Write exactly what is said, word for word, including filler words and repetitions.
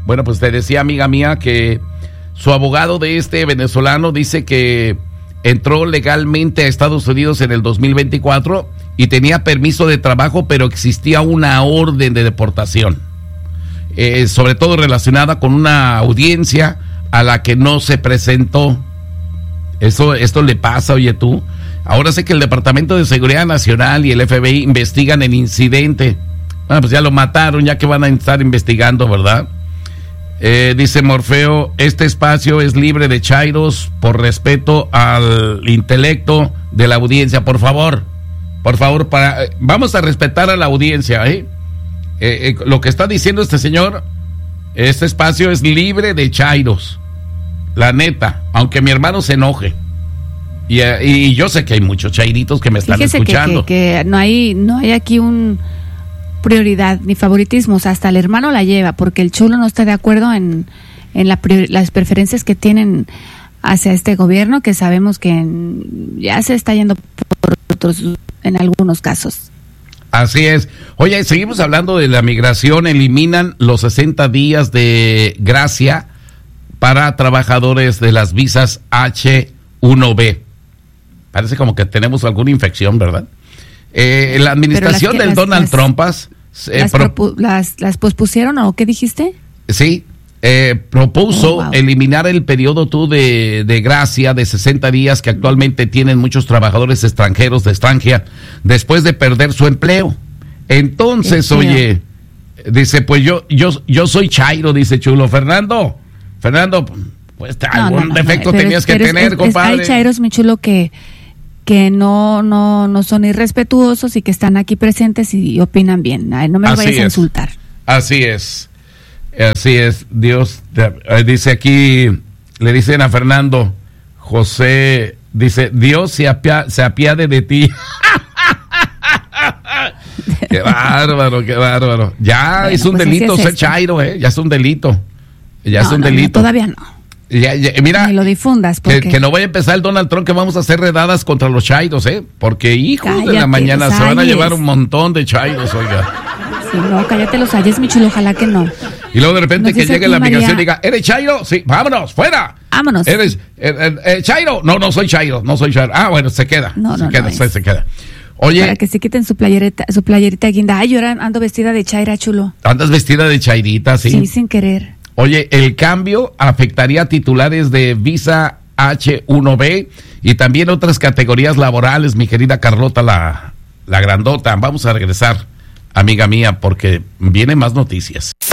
Bueno, pues te decía, amiga mía, que su abogado de este venezolano dice que entró legalmente a Estados Unidos en el dos mil veinticuatro y tenía permiso de trabajo, pero existía una orden de deportación, eh, sobre todo relacionada con una audiencia a la que no se presentó. Eso, esto le pasa, oye tú. Ahora sé que el Departamento de Seguridad Nacional y el F B I investigan el incidente. Bueno, pues ya lo mataron, ya que van a estar investigando, ¿verdad? Eh, dice Morfeo, este espacio es libre de chairos por respeto al intelecto de la audiencia. Por favor, por favor, para, eh, vamos a respetar a la audiencia, ¿eh? Eh, eh, lo que está diciendo este señor, este espacio es libre de chairos. La neta, aunque mi hermano se enoje. Y, y yo sé que hay muchos chairitos que me están Fíjese escuchando. Que, que, que no hay, no hay aquí un prioridad ni favoritismo, o sea, hasta el hermano la lleva, porque el chulo no está de acuerdo en, en la prior, las preferencias que tienen hacia este gobierno, que sabemos que en, ya se está yendo por otros, en algunos casos. Así es. Oye, seguimos hablando de la migración. Eliminan los sesenta días de gracia para trabajadores de las visas H uno B. Parece como que tenemos alguna infección, ¿verdad? Eh, la administración que, del las, Donald las, Trump eh, las, pro, propu, las, ¿Las pospusieron o qué dijiste? Sí, eh, propuso oh, wow. eliminar el periodo tú de, de gracia de sesenta días que actualmente tienen muchos trabajadores extranjeros de extranjera después de perder su empleo. Entonces, oye, dice, pues yo, yo, yo soy chairo, dice Chulo. Fernando, Fernando, pues no, algún no, no, defecto no, tenías es, que tener, es, compadre. Es, hay chairos, mi chulo, que que no no no son irrespetuosos y que están aquí presentes y opinan bien. Ay, no me lo vayas a insultar. Así es, así es. Dios, dice aquí, le dicen a Fernando, José, dice, Dios se, apia, se apiade de ti. Qué bárbaro, qué bárbaro. Ya bueno, es un pues delito es ser chairo, ¿eh? Ya es un delito. Ya no, es un no, delito. No, todavía no. Ya, ya, mira, ni lo difundas porque... que, que no vaya a empezar el Donald Trump que vamos a hacer redadas contra los chairos, ¿eh? Porque hijos cállate, de la mañana se van a llevar un montón de chairos, oiga. Sí, no, cállate los ayes, mi chulo, ojalá que no. Y luego de repente no que llegue la migración y diga, ¿eres chairo? Sí, vámonos, fuera. Vámonos. ¿Eres eh, eh, eh, chairo? No, no soy chairo, no soy chairo. Ah, bueno, se queda, no, se no, queda, no se, se queda. Oye, para que se quiten su playerita, su playerita guinda. Ay, yo ando vestida de chaira, chulo. ¿Andas vestida de chairita, sí? Sí, sin querer. Oye, el cambio afectaría a titulares de visa H uno B y también otras categorías laborales, mi querida Carlota, la, la grandota. Vamos a regresar, amiga mía, porque vienen más noticias.